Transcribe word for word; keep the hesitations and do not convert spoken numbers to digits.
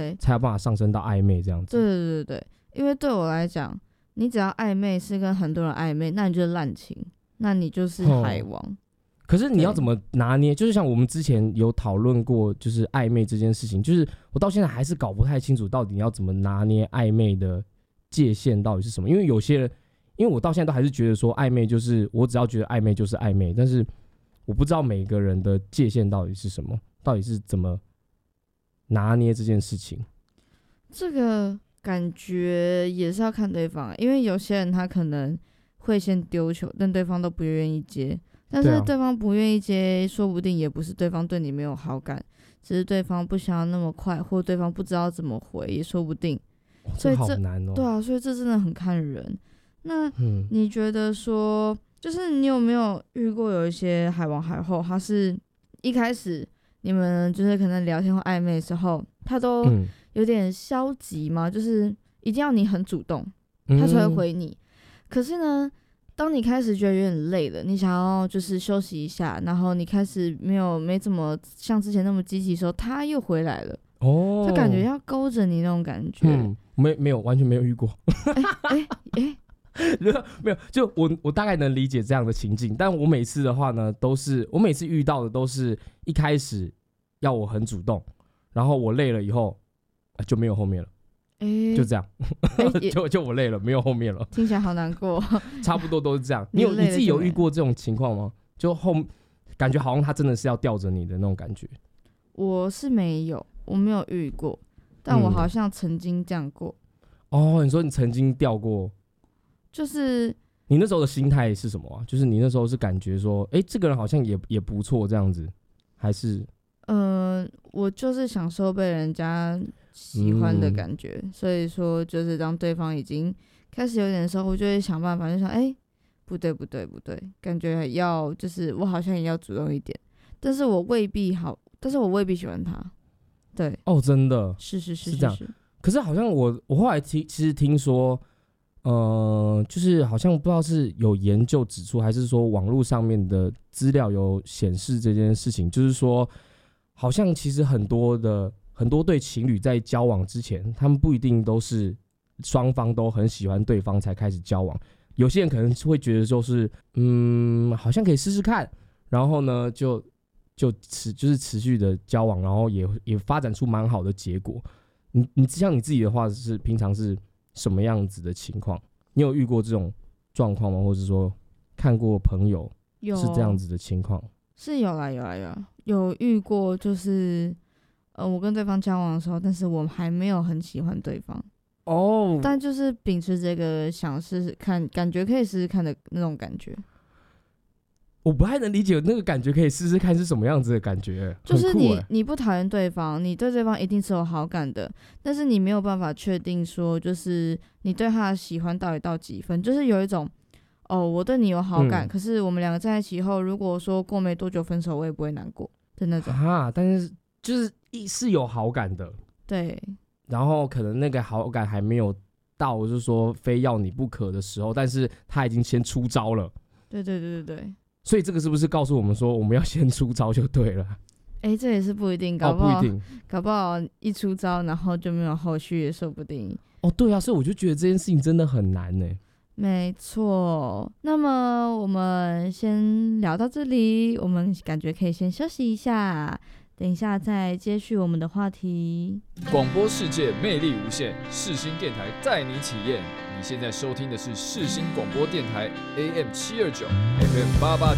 对， 才有办法上升到暧昧这样子。 对对对对，因为对我来讲，你只要暧昧是跟很多人暧昧，那你就是滥情，那你就是海王。哦， 可是你要怎么拿捏？就是像我们之前有讨论过，就是暧昧这件事情，就是我到现在还是搞不太清楚，到底你要怎么拿捏暧昧的界限到底是什么？因为有些人，因为我到现在都还是觉得说暧昧就是我只要觉得暧昧就是暧昧，但是我不知道每个人的界限到底是什么，到底是怎么拿捏这件事情。 这个感觉也是要看对方，因为有些人他可能会先丢球，但对方都不愿意接。但是对方不愿意接，说不定也不是对方对你没有好感，只是对方不想要那么快，或对方不知道怎么回，也说不定。 哦、所以这好难哦。 对啊，所以这真的很看人。那你觉得说，就是你有没有遇过有一些海王海后，他是一开始你们就是可能聊天或暧昧的时候，他都有点消极吗？就是一定要你很主动，他才会回你。嗯、可是呢，当你开始觉得有点累了，你想要就是休息一下，然后你开始没有没怎么像之前那么积极的时候，他又回来了。哦，就感觉要勾着你那种感觉。 嗯，没没有完全没有遇过。哎哎哎。没有，就我我大概能理解这样的情境，但我每次的话呢，都是我每次遇到的都是一开始要我很主动，然后我累了以后、呃、就没有后面了，欸、就这样，欸、就就我累了，没有后面了， 听起来好难过。 差不多都是这样。你有你自己有遇过这种情况吗？就后感觉好像他真的是要吊着你的那种感觉。 我是没有，我没有遇过，但我好像曾经这样过。 嗯、哦，你说你曾经吊过？ 就是你那时候的心态是什么啊？就是你那时候是感觉说，哎、欸，这个人好像也也不错这样子，还是？ 呃，我就是享受被人家喜欢的感觉，嗯、所以说就是当对方已经开始有点的时候，我就会想办法，就想，哎、欸，不对不对不对，感觉要就是我好像也要主动一点，但是我未必好，但是我未必喜欢他。对， 哦，真的是是是 是, 是这样。可是好像我我后来听其实听说。呃，就是好像不知道是有研究指出，还是说网络上面的资料有显示这件事情，就是说，好像其实很多的很多对情侣在交往之前，他们不一定都是双方都很喜欢对方才开始交往，有些人可能会觉得就是，嗯，好像可以试试看，然后呢，就就持就是持续的交往，然后也也发展出蛮好的结果。你你像你自己的话是平常是什么样子的情况？你有遇过这种状况吗？或者说看过朋友是这样子的情况？ 是有啦有啦有啦有遇过，就是呃我跟对方交往的时候，但是我还没有很喜欢对方哦， oh, 但就是秉持这个想试试看，感觉可以试试看的那种感觉。 我不太能理解那个感觉可以试试看是什么样子的感觉， 就是你你不讨厌对方，你对对方一定是有好感的，但是你没有办法确定说就是你对他的喜欢到底到几分，就是有一种哦我对你有好感、嗯、可是我们两个在一起以后，如果说过没多久分手，我也不会难过的那种啊，但是就是是有好感的， 对， 然后可能那个好感还没有到就是说非要你不可的时候，但是他已经先出招了， 对对对对对， 所以这个是不是告诉我们说，我们要先出招就对了？ 哎、欸，这也是不一定，搞不好、 哦、不一定， 搞不好一出招，然后就没有后续，也说不定。 哦，对啊，所以我就觉得这件事情真的很难呢。 没错，那么我们先聊到这里，我们感觉可以先休息一下，等一下再接续我们的话题。 广播世界魅力无限，世新电台带你体验。你现在收听的是世新广播电台 A M 七二九 F M 八八